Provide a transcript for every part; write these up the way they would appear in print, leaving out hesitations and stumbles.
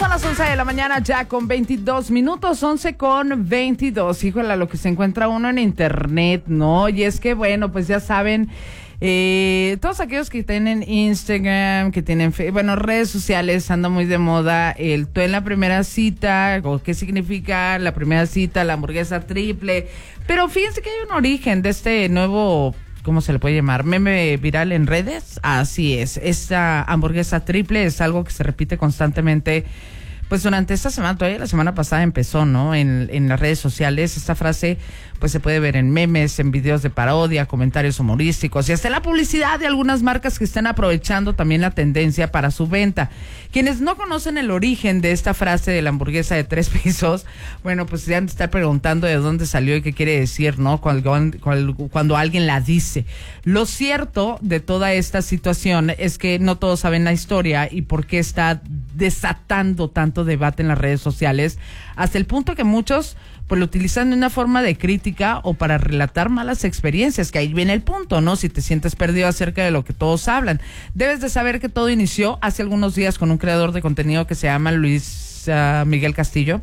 las 11 de la mañana ya con 22 minutos, 11 con 22. Híjole, lo que se encuentra uno en internet, ¿no? Y es que, bueno, pues ya saben, todos aquellos que tienen Instagram, que tienen, redes sociales, anda muy de moda el tú en la primera cita, o qué significa la primera cita, la hamburguesa triple. Pero fíjense que hay un origen de este nuevo, ¿cómo se le puede llamar? Meme viral en redes. Así es. Esta hamburguesa triple es algo que se repite constantemente. Pues durante esta semana, todavía la semana pasada empezó, ¿no? En las redes sociales. Esta frase, pues se puede ver en memes, en videos de parodia, comentarios humorísticos y hasta en la publicidad de algunas marcas que están aprovechando también la tendencia para su venta. Quienes no conocen el origen de esta frase de la hamburguesa de 3 pisos, bueno, pues se han de estar preguntando de dónde salió y qué quiere decir, ¿no? Cuando alguien la dice. Lo cierto de toda esta situación es que no todos saben la historia y por qué está desatando tanto debate en las redes sociales, hasta el punto que muchos pues lo utilizan de una forma de crítica o para relatar malas experiencias, que ahí viene el punto, ¿no? Si te sientes perdido acerca de lo que todos hablan. Debes de saber que todo inició hace algunos días con un creador de contenido que se llama Luis Miguel Castillo.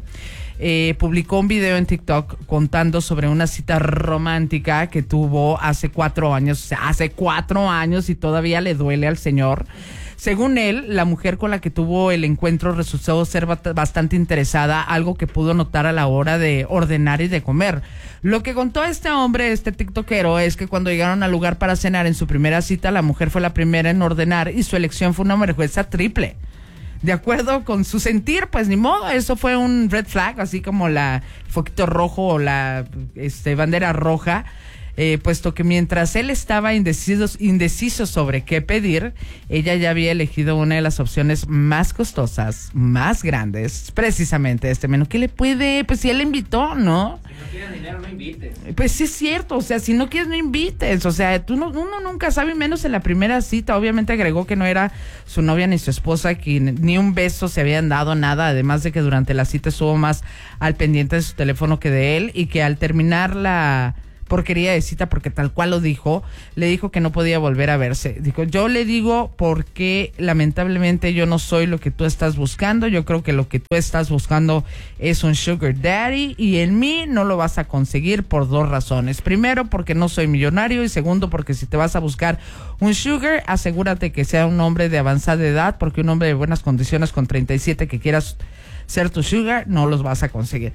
Publicó un video en TikTok contando sobre una cita romántica que tuvo hace 4 años, o sea, hace 4 años y todavía le duele al señor. Según él, la mujer con la que tuvo el encuentro resultó ser bastante interesada, algo que pudo notar a la hora de ordenar y de comer. Lo que contó este hombre, este tiktokero, es que cuando llegaron al lugar para cenar en su primera cita, la mujer fue la primera en ordenar y su elección fue una hamburguesa triple. De acuerdo con su sentir, pues ni modo, eso fue un red flag, así como la foquito rojo o la bandera roja. Puesto que mientras él estaba indeciso sobre qué pedir, ella ya había elegido una de las opciones más costosas, más grandes, precisamente este menú. ¿Qué le puede? Pues si él le invitó, ¿no? Si no tienes dinero, no invites. Pues sí es cierto, o sea, si no quieres, no invites. O sea, uno nunca sabe, menos en la primera cita. Obviamente agregó que no era su novia ni su esposa, que ni un beso se habían dado, nada. Además de que durante la cita estuvo más al pendiente de su teléfono que de él, y que al terminar la porquería de cita, porque tal cual lo dijo, le dijo que no podía volver a verse. Dijo, yo le digo porque lamentablemente yo no soy lo que tú estás buscando. Yo creo que lo que tú estás buscando es un sugar daddy y en mí no lo vas a conseguir por 2 razones. Primero, porque no soy millonario, y segundo, porque si te vas a buscar un sugar, asegúrate que sea un hombre de avanzada edad, porque un hombre de buenas condiciones con 37 que quieras ser tu sugar, no los vas a conseguir.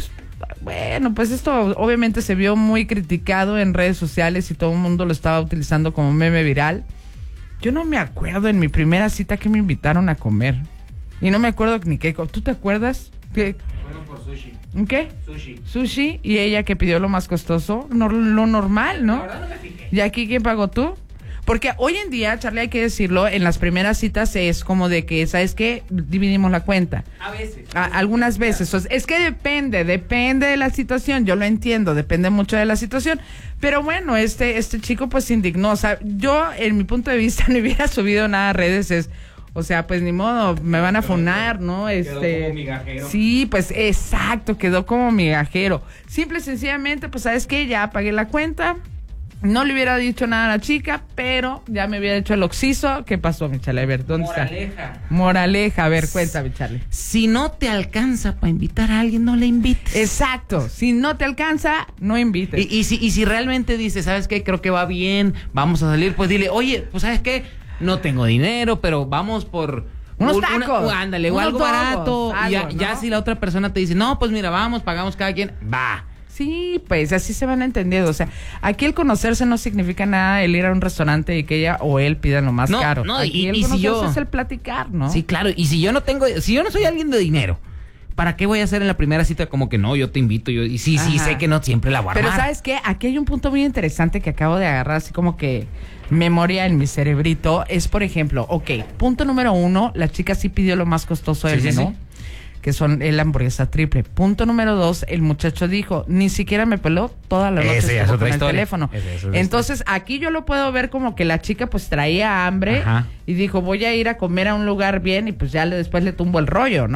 Bueno, pues esto obviamente se vio muy criticado en redes sociales y todo el mundo lo estaba utilizando como meme viral. Yo no me acuerdo en mi primera cita que me invitaron a comer. Y no me acuerdo ni qué. ¿Tú te acuerdas? Bueno, por sushi. ¿Qué? Sushi. Sushi, y ella que pidió lo más costoso, lo normal, ¿no? La verdad no me fijé. ¿Y aquí quién pagó, tú? Porque hoy en día, Charlie, hay que decirlo, en las primeras citas es como de que, ¿sabes qué? Dividimos la cuenta. A veces. Algunas veces. O sea, es que depende de la situación. Yo lo entiendo, depende mucho de la situación. Pero bueno, este chico pues se indignó. O sea, yo, en mi punto de vista, no hubiera subido nada a redes. O sea, pues ni modo, me van a funar, ¿no? Quedó como migajero. Sí, pues exacto, quedó como migajero. Simple y sencillamente, pues, ¿sabes qué? Ya pagué la cuenta. No le hubiera dicho nada a la chica, pero ya me hubiera hecho el oxiso. ¿Qué pasó, mi Charlie? A ver, ¿dónde está? Moraleja. A ver, cuéntame, Charlie. Si no te alcanza para invitar a alguien, no le invites. Exacto. Si no te alcanza, no invites. Y si realmente dices, ¿sabes qué? Creo que va bien, vamos a salir, pues dile, oye, pues ¿sabes qué? No tengo dinero, pero vamos por unos tacos. Ándale, o unos algo barato. algo, Y ya ¿no? si la otra persona te dice, no, pues mira, vamos, pagamos cada quien, va. Sí, pues así se van entendiendo. O sea, aquí el conocerse no significa nada el ir a un restaurante y que ella o él pidan lo más caro. No, aquí el conocerse es el platicar, ¿no? Sí, claro. Y si yo no soy alguien de dinero, ¿para qué voy a hacer en la primera cita como que no, yo te invito? Y sí, sé que no siempre la voy a armar. Pero ¿sabes qué? Aquí hay un punto muy interesante que acabo de agarrar, así como que memoria en mi cerebrito. Es, por ejemplo, punto número 1, la chica sí pidió lo más costoso del menú. Sí. Que son la hamburguesa triple. Punto número 2, el muchacho dijo, ni siquiera me peló toda la noche estuvo con el teléfono. Entonces, aquí yo lo puedo ver como que la chica pues traía hambre. Ajá. Y dijo, voy a ir a comer a un lugar bien, y pues ya después le tumbo el rollo, ¿no?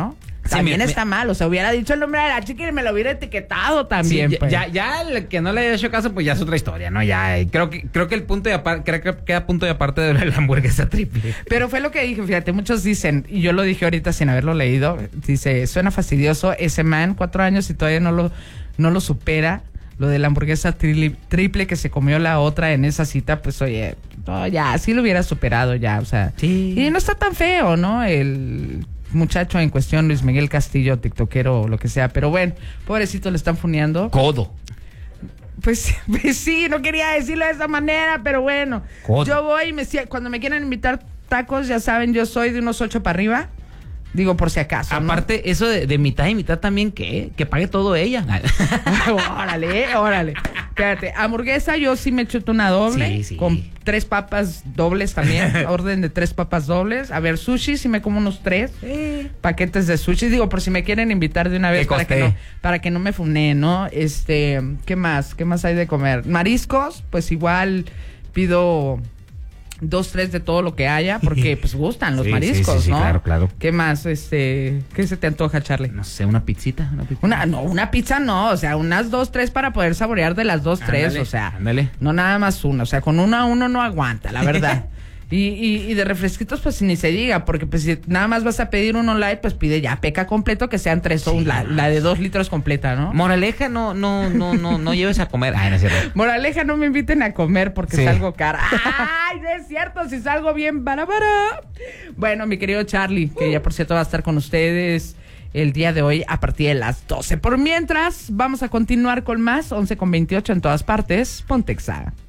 también está mal. O sea, hubiera dicho el nombre de la chica y me lo hubiera etiquetado también. Sí, pues. ya el que no le haya hecho caso, pues ya es otra historia, ¿no? Ya, creo que el punto de aparte, creo que queda punto de aparte de la hamburguesa triple. Pero fue lo que dije, fíjate, muchos dicen, y yo lo dije ahorita sin haberlo leído, dice, suena fastidioso, ese man, 4 años y todavía no lo supera. Lo de la hamburguesa triple que se comió la otra en esa cita, pues oye, no, ya, sí lo hubiera superado ya, o sea. Sí. Y no está tan feo, ¿no? El muchacho en cuestión, Luis Miguel Castillo, tiktokero o lo que sea, pero bueno, pobrecito, le están funeando. Codo. Pues sí, no quería decirlo de esa manera, pero bueno. Codo. Yo voy y cuando me quieran invitar tacos, ya saben, yo soy de unos 8 para arriba. Digo, por si acaso, ¿no? Aparte, eso de mitad y mitad también, ¿qué? Que pague todo ella. Órale. Espérate, hamburguesa yo sí me chuto una doble. Sí. Con 3 papas dobles también. Orden de 3 papas dobles. A ver, sushi sí me como unos 3 paquetes de sushi. Digo, por si me quieren invitar de una vez para que no me funee, ¿no? ¿Qué más? ¿Qué más hay de comer? Mariscos, pues igual pido 2, 3 de todo lo que haya, porque pues gustan los mariscos, sí, ¿no? Claro. ¿Qué más? ¿Qué se te antoja, Charlie? No sé, una pizzita. Una pizza no, o sea, unas 2, 3 para poder saborear de las 2, 3, o sea, ándale. no nada más una, o sea, con una uno no aguanta, la verdad. Y de refresquitos, pues ni se diga, porque pues si nada más vas a pedir uno light, pues pide ya peca completo, que sean 3 o la de 2 litros completa, ¿no? Moraleja, no lleves a comer. Ay, no es cierto. Moraleja, no me inviten a comer porque Sí. salgo cara. Ay, no es cierto, si salgo bien, para. Bueno, mi querido Charlie, que ya por cierto va a estar con ustedes el día de hoy a partir de las 12. Por mientras, vamos a continuar con más 11:28 en todas partes. Ponte Exa.